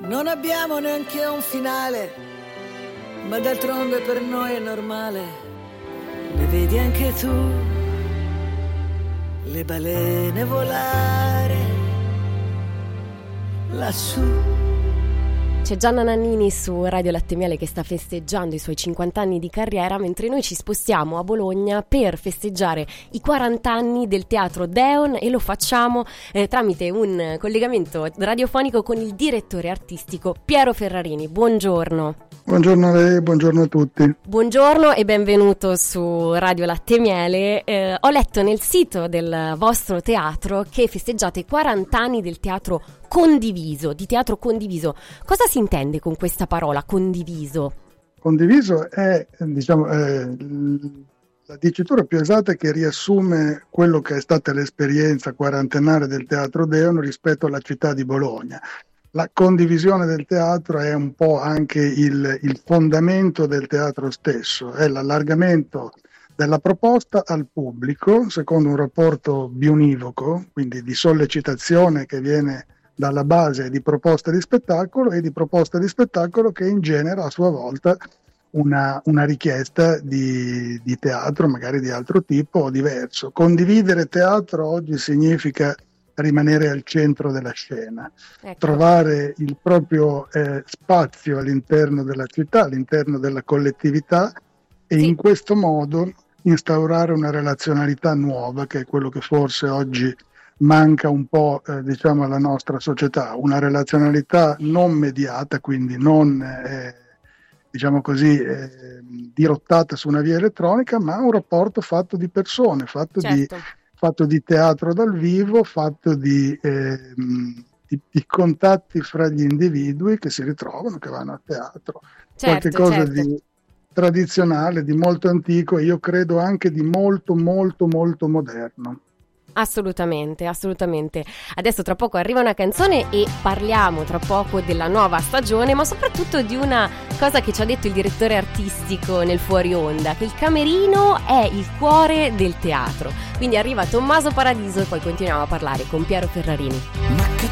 Non abbiamo neanche un finale, ma d'altronde per noi è normale. Le vedi anche tu, le balene volare lassù. C'è Gianna Nannini su Radio Latte Miele che sta festeggiando i suoi 50 anni di carriera, mentre noi ci spostiamo a Bologna per festeggiare i 40 anni del Teatro Deon, e lo facciamo tramite un collegamento radiofonico con il direttore artistico Piero Ferrarini. Buongiorno. Buongiorno a lei, buongiorno a tutti. Buongiorno e benvenuto su Radio Latte Miele. Ho letto nel sito del vostro teatro che festeggiate i 40 anni del teatro condiviso, di teatro condiviso. Cosa si intende con questa parola, condiviso? Condiviso è, la dicitura più esatta che riassume quello che è stata l'esperienza quarantennale del Teatro Deon rispetto alla città di Bologna. La condivisione del teatro è un po' anche il fondamento del teatro stesso, è l'allargamento della proposta al pubblico secondo un rapporto biunivoco, quindi di sollecitazione che viene dalla base di proposta di spettacolo e di proposta di spettacolo che ingenera a sua volta una richiesta di teatro, magari di altro tipo o diverso. Condividere teatro oggi significa rimanere al centro della scena, ecco. Trovare il proprio spazio all'interno della città, all'interno della collettività e sì. In questo modo instaurare una relazionalità nuova, che è quello che forse oggi manca un po' alla nostra società, una relazionalità non mediata, quindi non dirottata su una via elettronica, ma un rapporto fatto di persone, fatto di teatro dal vivo, fatto di contatti fra gli individui che si ritrovano, che vanno a teatro. Qualche cosa di tradizionale, di molto antico e io credo anche di molto molto molto moderno. Assolutamente, assolutamente. Adesso tra poco arriva una canzone e parliamo tra poco della nuova stagione, ma soprattutto di una cosa che ci ha detto il direttore artistico nel fuori onda, che il camerino è il cuore del teatro. Quindi arriva Tommaso Paradiso e poi continuiamo a parlare con Piero Ferrarini.